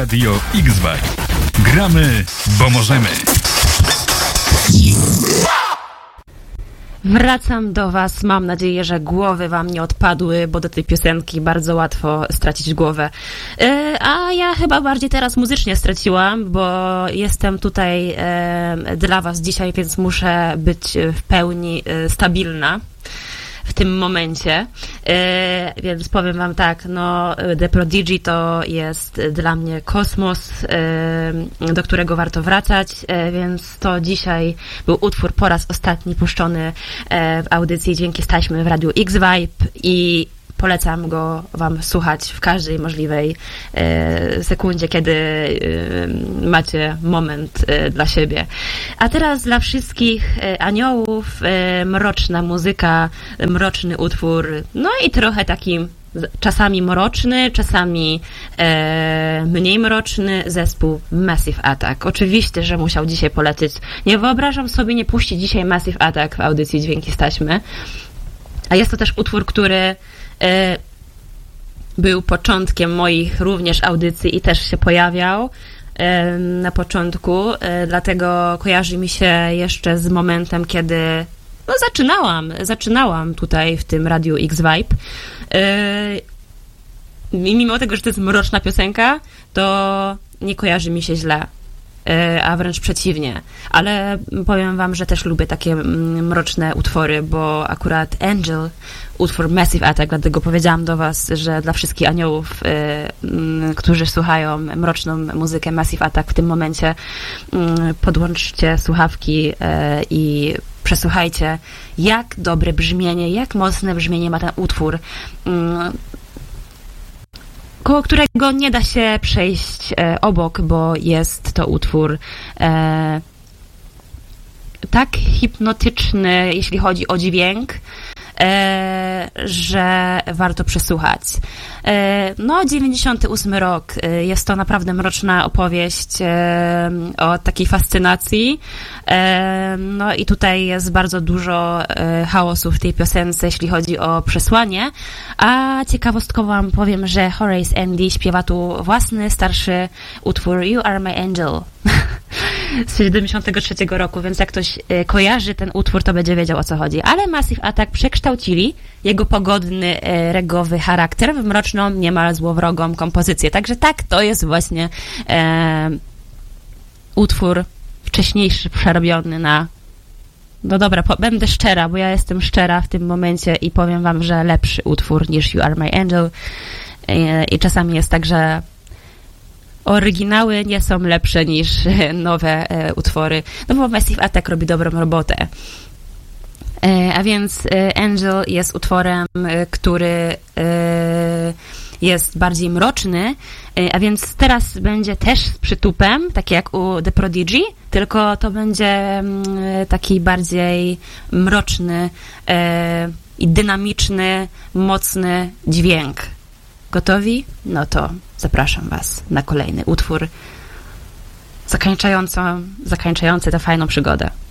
Radio X-Vibe. Gramy, bo możemy. Wracam do Was. Mam nadzieję, że głowy Wam nie odpadły, bo do tej piosenki bardzo łatwo stracić głowę. A ja chyba bardziej teraz muzycznie straciłam, bo jestem tutaj dla Was dzisiaj, więc muszę być w pełni stabilna w tym momencie, więc powiem Wam tak, no The Prodigy to jest dla mnie kosmos, do którego warto wracać, więc to dzisiaj był utwór po raz ostatni puszczony w audycji Dźwięki z taśmy w Radiu X-Vibe i polecam go Wam słuchać w każdej możliwej sekundzie, kiedy macie moment dla siebie. A teraz dla wszystkich aniołów mroczna muzyka, mroczny utwór, no i trochę taki czasami mroczny, czasami mniej mroczny zespół Massive Attack. Oczywiście, że musiał dzisiaj polecieć. Nie wyobrażam sobie nie puścić dzisiaj Massive Attack w audycji Dźwięki z taśmy. A jest to też utwór, który był początkiem moich również audycji i też się pojawiał na początku, dlatego kojarzy mi się jeszcze z momentem, kiedy no zaczynałam tutaj w tym Radiu X-Vibe. I mimo tego, że to jest mroczna piosenka, to nie kojarzy mi się źle, a wręcz przeciwnie. Ale powiem Wam, że też lubię takie mroczne utwory, bo akurat Angel, utwór Massive Attack, dlatego powiedziałam do Was, że dla wszystkich aniołów, którzy słuchają mroczną muzykę Massive Attack w tym momencie, podłączcie słuchawki i przesłuchajcie, jak dobre brzmienie, jak mocne brzmienie ma ten utwór, koło którego nie da się przejść obok, bo jest to utwór tak hipnotyczny, jeśli chodzi o dźwięk, że warto przesłuchać. No, 98 rok. Jest to naprawdę mroczna opowieść o takiej fascynacji. No i tutaj jest bardzo dużo chaosu w tej piosence, jeśli chodzi o przesłanie. A ciekawostkowo wam powiem, że Horace Andy śpiewa tu własny, starszy utwór You Are My Angel z 73 roku, więc jak ktoś kojarzy ten utwór, to będzie wiedział, o co chodzi. Ale Massive Attack przekształcili jego pogodny, regowy charakter w mroczną, niemal złowrogą kompozycję. Także tak, to jest właśnie utwór wcześniejszy, przerobiony na... No dobra, będę szczera, bo ja jestem szczera w tym momencie i powiem wam, że lepszy utwór niż You Are My Angel. I czasami jest tak, że oryginały nie są lepsze niż nowe utwory, no bo Massive Attack robi dobrą robotę. A więc Angel jest utworem, który jest bardziej mroczny, a więc teraz będzie też z przytupem, tak jak u The Prodigy, tylko to będzie taki bardziej mroczny i dynamiczny, mocny dźwięk. Gotowi? No to zapraszam was na kolejny utwór zakończający tę fajną przygodę.